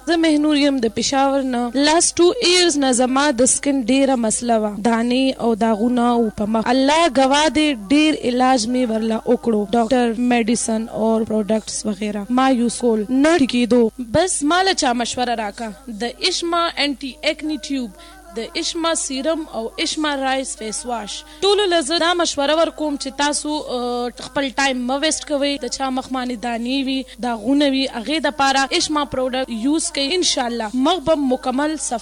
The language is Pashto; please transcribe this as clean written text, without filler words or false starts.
زه مهنور یم د پېښور نه. لاست 2 years نه زما د سکن ډېره مسله وه، دانې او داغونه او په مخ. الله ګواه دی ډېر علاج مې ورله وکړو، ډاکټر، میډیسن اور پروډکټس وغیرہ ما یوز کول، نه ټیکېدو. بس ماله چا مشوره راکا د اشما انټي ایکنی ټیوب، د اشما سیرم او اشما رایس فیس واش. ټولو لزه دا مشوره ورکوم چې تاسو خپل ټایم مه ویسټ کوئ. د چا مخ باندې دانې وي، داغونه وي، هغې دپاره اشما پروډکټ یوز کوئ. انشاءالله مخ به مکمل صفا